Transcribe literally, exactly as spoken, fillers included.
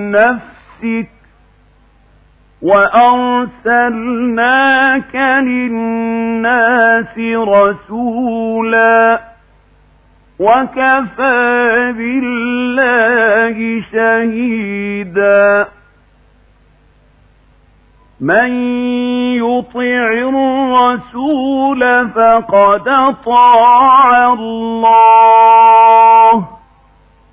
نفسك وأرسلناك للناس رسولا وكفى بالله شهيدا من يطع الرسول فقد طاع الله